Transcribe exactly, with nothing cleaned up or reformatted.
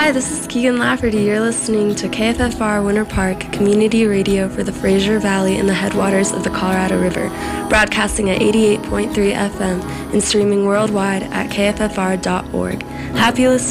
Hi, this is Keegan Lafferty. You're listening to K F F R Winter Park Community Radio for the Fraser Valley and the headwaters of the Colorado River, broadcasting at eighty-eight point three F M and streaming worldwide at K F F R dot org. Happy listening.